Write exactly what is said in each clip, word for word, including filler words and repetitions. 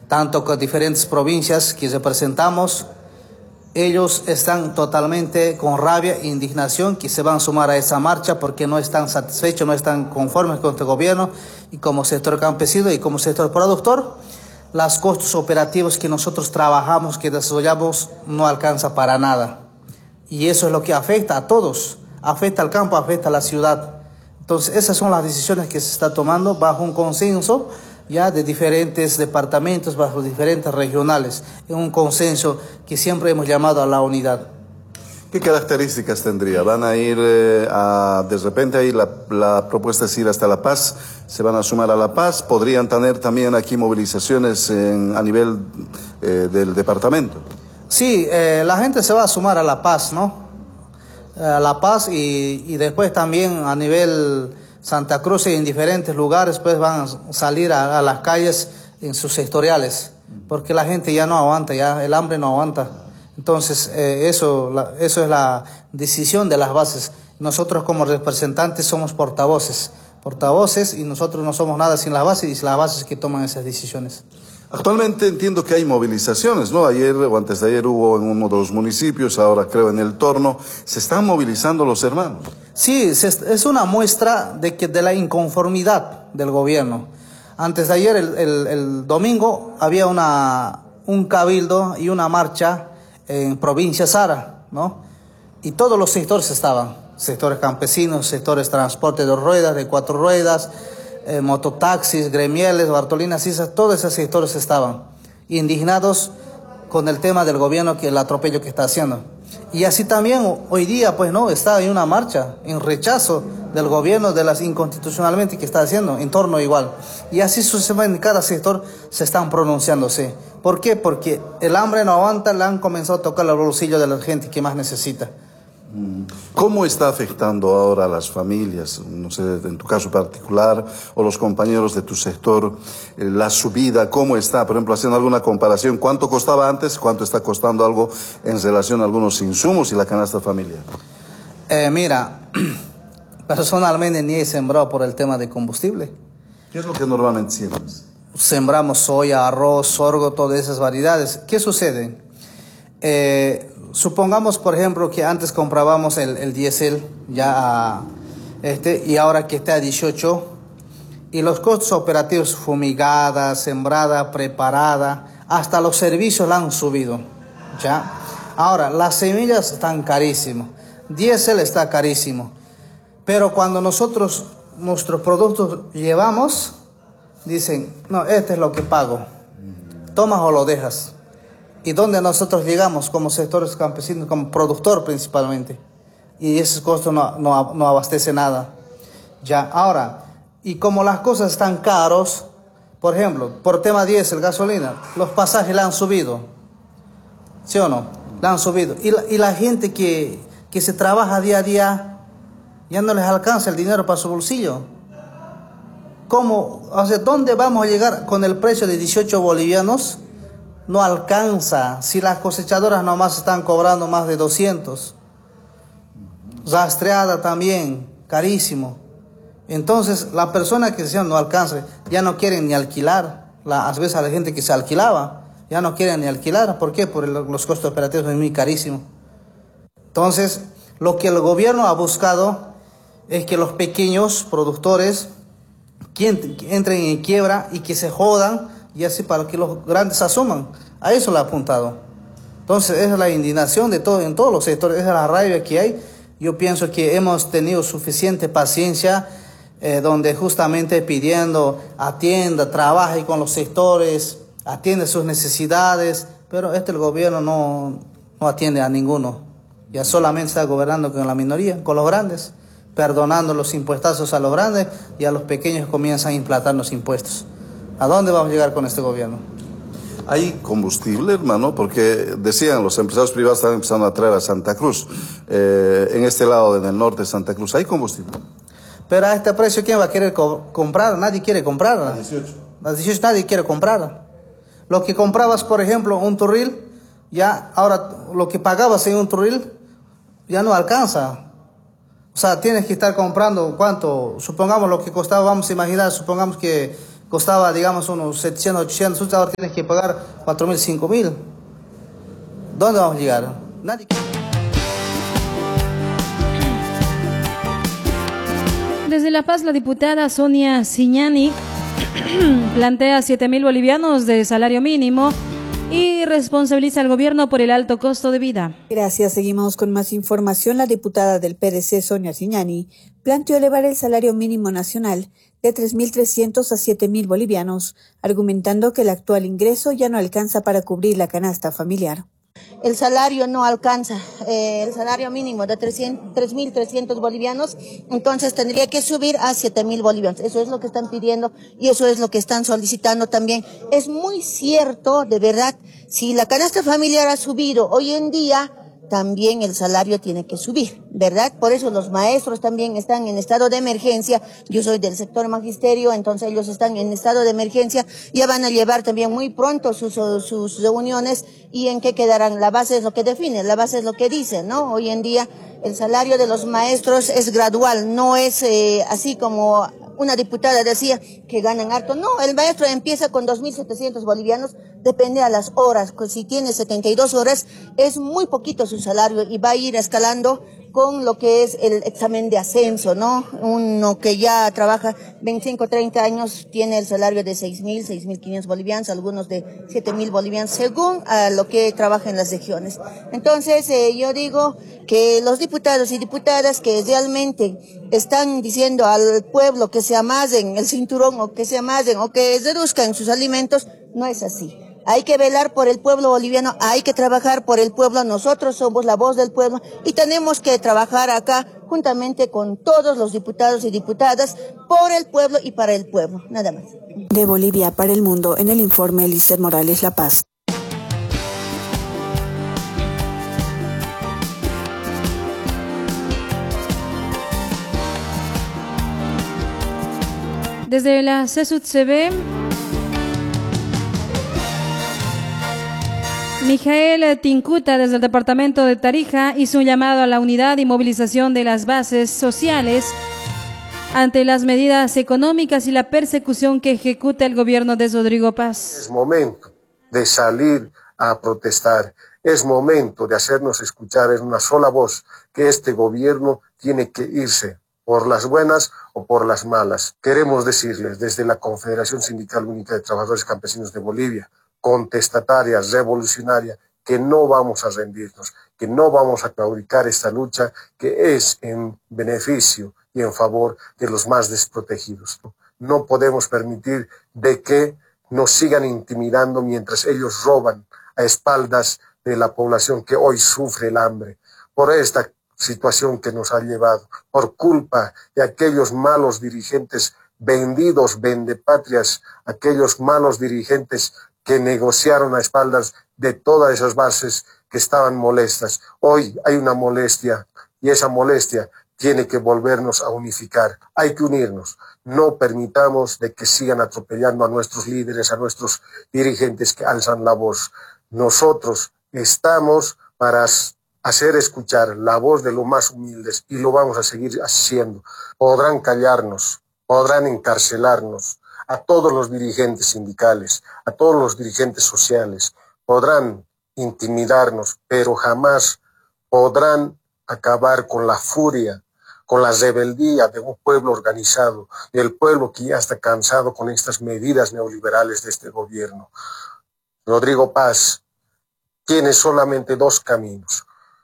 tanto con diferentes provincias que representamos. Ellos están totalmente con rabia e indignación que se van a sumar a esa marcha porque no están satisfechos, no están conformes con este gobierno, y como sector campesino y como sector productor, los costos operativos que nosotros trabajamos, que desarrollamos, no alcanza para nada. Y eso es lo que afecta a todos, afecta al campo, afecta a la ciudad. Entonces esas son las decisiones que se están tomando bajo un consenso ya de diferentes departamentos, bajo diferentes regionales, en un consenso que siempre hemos llamado a la unidad. ¿Qué características tendría? ¿Van a ir eh, a, de repente ahí la, la propuesta es ir hasta La Paz? ¿Se van a sumar a La Paz? ¿Podrían tener también aquí movilizaciones en, a nivel eh, del departamento? Sí, eh, la gente se va a sumar a La Paz, ¿no? A La Paz y, y después también a nivel Santa Cruz y en diferentes lugares pues van a salir a, a las calles en sus sectoriales, porque la gente ya no aguanta, ya el hambre no aguanta. Entonces eh, eso, la, eso es la decisión de las bases. Nosotros como representantes somos portavoces, portavoces y nosotros no somos nada sin las bases, y es las bases que toman esas decisiones. Actualmente entiendo que hay movilizaciones, ¿no? Ayer o antes de ayer hubo en uno de los municipios, ahora creo en El Torno. ¿Se están movilizando los hermanos? Sí, es una muestra de, que, de la inconformidad del gobierno. Antes de ayer, el, el, el domingo, había una, un cabildo y una marcha en provincia Sara, ¿no? Y todos los sectores estaban, sectores campesinos, sectores transporte de ruedas, de cuatro ruedas, eh, mototaxis, gremiales, Bartolinas, Cisas, todos esos sectores estaban indignados con el tema del gobierno, que el atropello que está haciendo. Y así también hoy día, pues no, está en una marcha en rechazo del gobierno de las inconstitucionalmente que está haciendo, en torno igual. Y así sucesivamente en cada sector se están pronunciándose. ¿Por qué? Porque el hambre no aguanta, le han comenzado a tocar el bolsillo de la gente que más necesita. ¿Cómo está afectando ahora a las familias, no sé, en tu caso particular, o los compañeros de tu sector, eh, la subida? ¿Cómo está? Por ejemplo, haciendo alguna comparación, ¿cuánto costaba antes? ¿Cuánto está costando algo en relación a algunos insumos y la canasta familiar? Eh, mira, personalmente ni he sembrado por el tema de combustible. ¿Qué es lo que normalmente siembras? Sembramos soya, arroz, sorgo, todas esas variedades. ¿Qué sucede? Eh, supongamos, por ejemplo, que antes comprábamos el, el diésel ya a, este, y ahora que está a dieciocho, y los costos operativos, fumigada, sembrada, preparada, hasta los servicios la han subido, ¿ya? Ahora, las semillas están carísimas, diésel está carísimo, pero cuando nosotros nuestros productos llevamos, dicen, no, este es lo que pago, tomas o lo dejas. Y donde nosotros llegamos como sectores campesinos, como productor principalmente, y ese costo no, no, no abastece nada. Ya, ahora, y como las cosas están caros, por ejemplo, por tema diésel, gasolina, los pasajes la han subido, ¿sí o no? La han subido. Y la, y la gente que, que se trabaja día a día, ya no les alcanza el dinero para su bolsillo. ¿Cómo? O sea, ¿dónde vamos a llegar con el precio de dieciocho bolivianos? No alcanza, si las cosechadoras nomás están cobrando más de doscientos. Rastreada también, carísimo. Entonces, la persona que decía no alcanza, ya no quieren ni alquilar. La, a veces a la gente que se alquilaba, ya no quieren ni alquilar. ¿Por qué? Porque los costos operativos son muy carísimos. Entonces, lo que el gobierno ha buscado es que los pequeños productores que entren en quiebra y que se jodan, y así para que los grandes asuman. A eso le ha apuntado. Entonces esa es la indignación de todo, en todos los sectores, esa es la rabia que hay. Yo pienso que hemos tenido suficiente paciencia, eh, donde justamente pidiendo atienda, trabaje con los sectores, atiende sus necesidades, pero este el gobierno no, no atiende a ninguno. Ya solamente está gobernando con la minoría, con los grandes, perdonando los impuestazos a los grandes, y a los pequeños comienzan a implantar los impuestos. ¿A dónde vamos a llegar con este gobierno? ¿Hay combustible, hermano? Porque decían, los empresarios privados están empezando a traer a Santa Cruz. Eh, en este lado, en el norte de Santa Cruz, ¿hay combustible? Pero a este precio, ¿quién va a querer co comprar? Nadie quiere comprar. A dieciocho. A dieciocho nadie quiere comprar. Lo que comprabas, por ejemplo, un turril, ya ahora lo que pagabas en un turril ya no alcanza. O sea, tienes que estar comprando, ¿cuánto? Supongamos lo que costaba, vamos a imaginar, supongamos que costaba, digamos, unos setecientos, ochocientos, ahora tienes que pagar cuatro mil, cinco mil. ¿Dónde vamos a llegar? Nadie... Desde La Paz, la diputada Sonia Siñani plantea siete mil bolivianos de salario mínimo y responsabiliza al gobierno por el alto costo de vida. Gracias. Seguimos con más información. La diputada del P D C, Sonia Siñani, planteó elevar el salario mínimo nacional de tres mil trescientos a siete mil bolivianos, argumentando que el actual ingreso ya no alcanza para cubrir la canasta familiar. El salario no alcanza, eh, el salario mínimo de tres mil trescientos bolivianos, entonces tendría que subir a siete mil bolivianos. Eso es lo que están pidiendo y eso es lo que están solicitando también. Es muy cierto, de verdad, si la canasta familiar ha subido hoy en día, también el salario tiene que subir, ¿verdad? Por eso los maestros también están en estado de emergencia. Yo soy del sector magisterio, entonces ellos están en estado de emergencia. Ya van a llevar también muy pronto sus, sus reuniones y en qué quedarán. La base es lo que define, la base es lo que dice, ¿no? Hoy en día el salario de los maestros es gradual, no es eh, así como una diputada decía que ganan harto. No, el maestro empieza con dos mil setecientos bolivianos, depende a las horas. Si tiene setenta y dos horas, es muy poquito su salario y va a ir escalando con lo que es el examen de ascenso, ¿no? Uno que ya trabaja veinticinco, treinta años tiene el salario de seis mil, seis mil quinientos bolivianos, algunos de siete mil bolivianos, según a lo que trabaja en las regiones. Entonces, eh, yo digo que los diputados y diputadas que realmente están diciendo al pueblo que se amasen el cinturón o que se amasen o que reduzcan sus alimentos, no es así. Hay que velar por el pueblo boliviano, hay que trabajar por el pueblo, nosotros somos la voz del pueblo y tenemos que trabajar acá juntamente con todos los diputados y diputadas por el pueblo y para el pueblo, nada más. De Bolivia para el mundo, en el informe Elizabeth Morales, La Paz. Desde la C E S U T C B, Mijael Tincuta, desde el departamento de Tarija, hizo un llamado a la unidad y movilización de las bases sociales ante las medidas económicas y la persecución que ejecuta el gobierno de Rodrigo Paz. Es momento de salir a protestar, es momento de hacernos escuchar en una sola voz que este gobierno tiene que irse, por las buenas o por las malas. Queremos decirles desde la Confederación Sindical Única de Trabajadores Campesinos de Bolivia, contestataria, revolucionaria, que no vamos a rendirnos, que no vamos a claudicar esta lucha que es en beneficio y en favor de los más desprotegidos. No podemos permitir de que nos sigan intimidando mientras ellos roban a espaldas de la población que hoy sufre el hambre. Por esta situación que nos ha llevado, por culpa de aquellos malos dirigentes vendidos, vendepatrias, aquellos malos dirigentes que negociaron a espaldas de todas esas bases que estaban molestas. Hoy hay una molestia y esa molestia tiene que volvernos a unificar. Hay que unirnos. No permitamos de que sigan atropellando a nuestros líderes, a nuestros dirigentes que alzan la voz. Nosotros estamos para hacer escuchar la voz de los más humildes y lo vamos a seguir haciendo. Podrán callarnos, podrán encarcelarnos a todos los dirigentes sindicales, a todos los dirigentes sociales, podrán intimidarnos, pero jamás podrán acabar con la furia, con la rebeldía de un pueblo organizado, del pueblo que ya está cansado con estas medidas neoliberales de este gobierno. Rodrigo Paz tiene solamente dos caminos: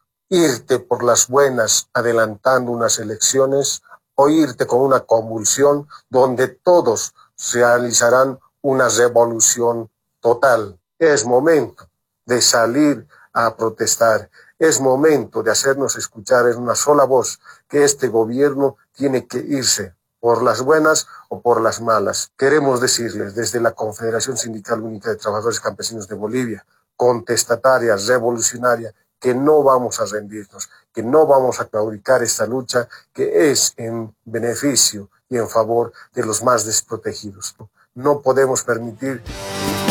irte por las buenas adelantando unas elecciones o irte con una convulsión donde todos realizarán una revolución total. Es momento de salir a protestar, es momento de hacernos escuchar en una sola voz que este gobierno tiene que irse por las buenas o por las malas. Queremos decirles desde la Confederación Sindical Única de Trabajadores Campesinos de Bolivia, contestataria, revolucionaria, que no vamos a rendirnos, que no vamos a claudicar esta lucha que es en beneficio y en favor de los más desprotegidos. No podemos permitir